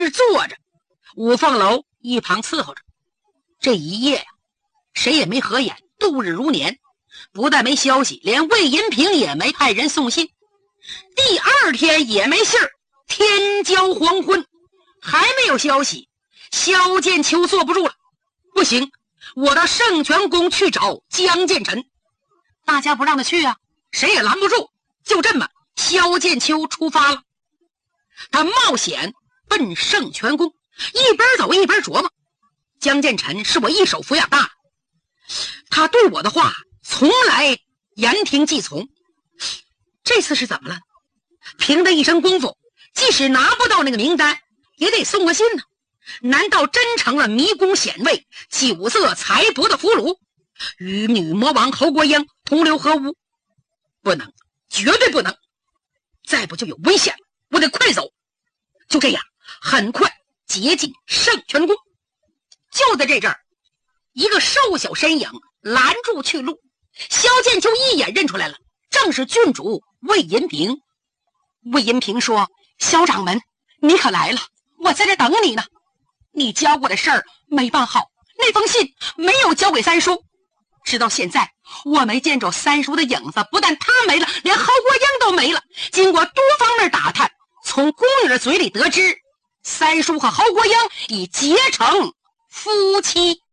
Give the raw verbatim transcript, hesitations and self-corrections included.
坐着，五凤楼一旁伺候着。这一夜呀、啊，谁也没合眼，度日如年。不但没消息，连魏银平也没派人送信。第二天也没信儿，天将黄昏，还没有消息。萧剑秋坐不住了，不行，我到圣泉宫去找江建臣。大家不让他去啊，谁也拦不住。就这么，萧剑秋出发了。他冒险奔圣泉宫，一边走一边琢磨：江建臣是我一手抚养大的，他对我的话从来言听计从，这次是怎么了？凭他一身功夫，即使拿不到那个名单，也得送个信呢。难道真成了迷宫显位、酒色财帛的俘虏，与女魔王侯国英同流合污？不能，绝对不能！再不就有危险了，我得快走。就这样，很快接近圣泉宫。就在这阵儿，一个瘦小身影拦住去路。萧剑秋一眼认出来了，正是郡主魏银平。魏银平说：“萧掌门，你可来了，我在这等你呢。你交过的事儿没办好，那封信没有交给三叔。直到现在，我没见着三叔的影子，不但他没了，连侯国英都没了。经过多方面打探，从宫女的嘴里得知，三叔和侯国英已结成夫妻。”